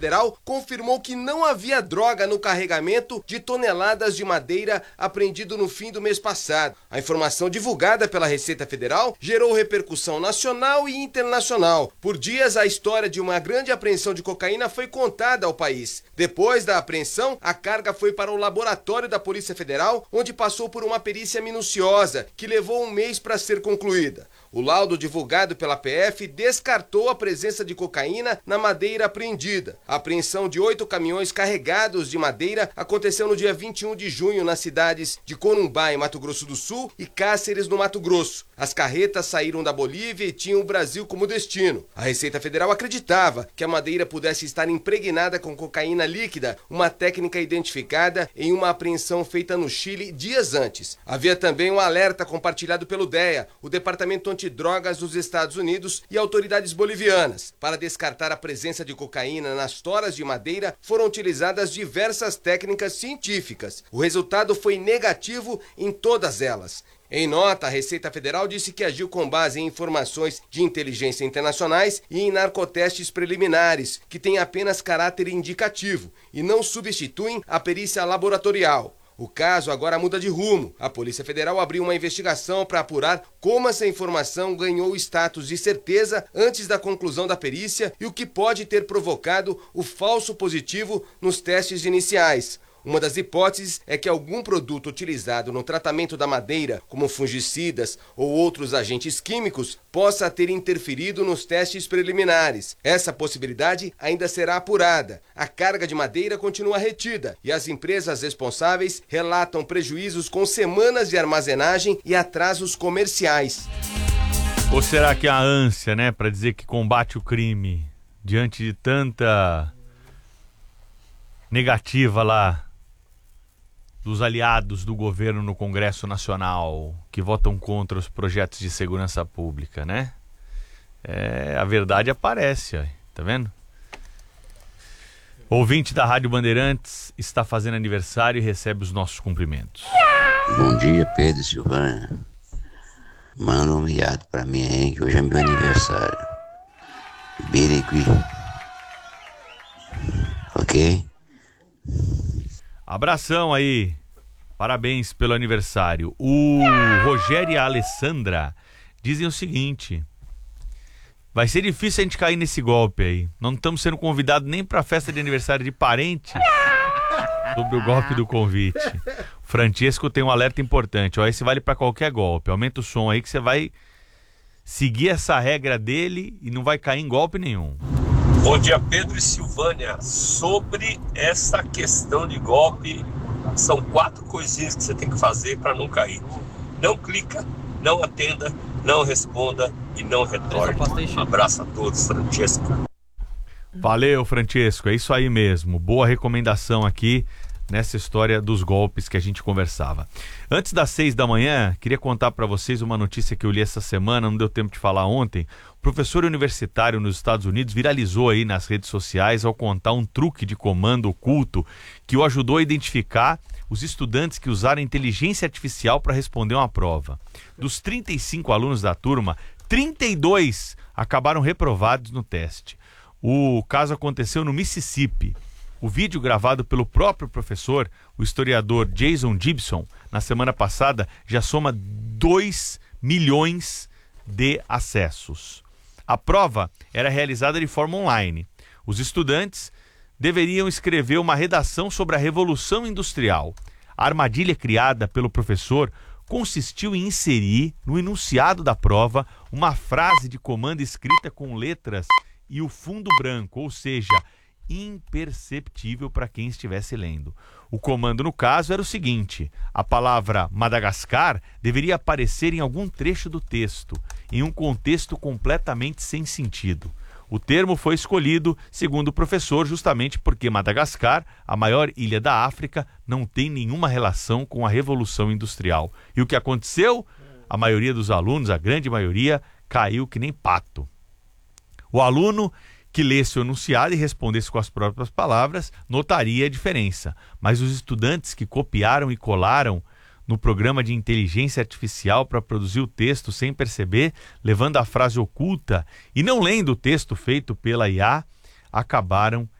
Federal confirmou que não havia droga no carregamento de toneladas de madeira apreendido no fim do mês passado. A informação divulgada pela Receita Federal gerou repercussão nacional e internacional. Por dias, a história de uma grande apreensão de cocaína foi contada ao país. Depois da apreensão, a carga foi para o laboratório da Polícia Federal, onde passou por uma perícia minuciosa, que levou um mês para ser concluída. O laudo divulgado pela PF descartou a presença de cocaína na madeira apreendida. A apreensão de 8 caminhões carregados de madeira aconteceu no dia 21 de junho nas cidades de Corumbá, em Mato Grosso do Sul, e Cáceres, no Mato Grosso. As carretas saíram da Bolívia e tinham o Brasil como destino. A Receita Federal acreditava que a madeira pudesse estar impregnada com cocaína líquida, uma técnica identificada em uma apreensão feita no Chile dias antes. Havia também um alerta compartilhado pelo DEA, o Departamento Antidrogas dos Estados Unidos, e autoridades bolivianas. Para descartar a presença de cocaína nas toras de madeira, foram utilizadas diversas técnicas científicas. O resultado foi negativo em todas elas. Em nota, a Receita Federal disse que agiu com base em informações de inteligência internacionais e em narcotestes preliminares, que têm apenas caráter indicativo e não substituem a perícia laboratorial. O caso agora muda de rumo. A Polícia Federal abriu uma investigação para apurar como essa informação ganhou status de certeza antes da conclusão da perícia e o que pode ter provocado o falso positivo nos testes iniciais. Uma das hipóteses é que algum produto utilizado no tratamento da madeira, como fungicidas ou outros agentes químicos, possa ter interferido nos testes preliminares. Essa possibilidade ainda será apurada. A carga de madeira continua retida e as empresas responsáveis relatam prejuízos com semanas de armazenagem e atrasos comerciais. Ou será que a ânsia, para dizer que combate o crime, diante de tanta negativa lá dos aliados do governo no Congresso Nacional, que votam contra os projetos de segurança pública, a verdade aparece, ó, tá vendo? Ouvinte da Rádio Bandeirantes está fazendo aniversário e recebe os nossos cumprimentos. Bom dia, Pedro e Silvânia. Manda um viado pra mim aí, que hoje é meu aniversário. Birigui. Ok? Abração aí, parabéns pelo aniversário. O Rogério e a Alessandra dizem o seguinte: vai ser difícil a gente cair nesse golpe aí. Não estamos sendo convidados nem para a festa de aniversário de parente sobre o golpe do convite. O Francesco tem um alerta importante, esse vale para qualquer golpe. Aumenta o som aí que você vai seguir essa regra dele e não vai cair em golpe nenhum. Bom dia, Pedro e Silvânia. Sobre essa questão de golpe, são 4 coisinhas que você tem que fazer para não cair. Não clica, não atenda, não responda e não retorne. Abraço a todos, Francesco. Valeu, Francesco. É isso aí mesmo. Boa recomendação aqui nessa história dos golpes que a gente conversava. Antes das 6 da manhã, queria contar para vocês uma notícia que eu li essa semana, não deu tempo de falar ontem. O professor universitário nos Estados Unidos viralizou aí nas redes sociais ao contar um truque de comando oculto que o ajudou a identificar os estudantes que usaram inteligência artificial para responder uma prova. Dos 35 alunos da turma, 32 acabaram reprovados no teste. O caso aconteceu no Mississippi. O vídeo gravado pelo próprio professor, o historiador Jason Gibson, na semana passada, já soma 2 milhões de acessos. A prova era realizada de forma online. Os estudantes deveriam escrever uma redação sobre a Revolução Industrial. A armadilha criada pelo professor consistiu em inserir no enunciado da prova uma frase de comando escrita com letras e o fundo branco, ou seja, imperceptível para quem estivesse lendo. O comando, no caso, era o seguinte: a palavra Madagascar deveria aparecer em algum trecho do texto, em um contexto completamente sem sentido. O termo foi escolhido, segundo o professor, justamente porque Madagascar, a maior ilha da África, não tem nenhuma relação com a Revolução Industrial. E o que aconteceu? A maioria dos alunos, a grande maioria, caiu que nem pato. O aluno que lesse o enunciado e respondesse com as próprias palavras notaria a diferença. Mas os estudantes que copiaram e colaram no programa de inteligência artificial para produzir o texto sem perceber, levando a frase oculta e não lendo o texto feito pela IA, acabaram